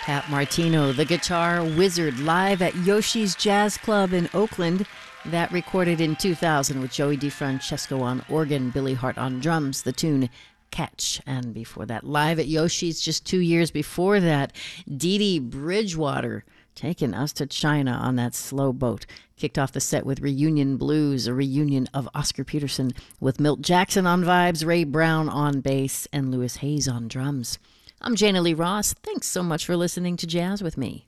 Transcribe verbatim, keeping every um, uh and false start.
Pat Martino, the guitar wizard, live at Yoshi's Jazz Club in Oakland. That recorded in two thousand with Joey DeFrancesco on organ, Billy Hart on drums, the tune Catch. And before that, live at Yoshi's just two years before that, Dee Dee Bridgewater taking us to China on that slow boat. Kicked off the set with Reunion Blues, a reunion of Oscar Peterson with Milt Jackson on vibes, Ray Brown on bass, and Louis Hayes on drums. I'm Jana Lee Ross. Thanks so much for listening to Jazz with me.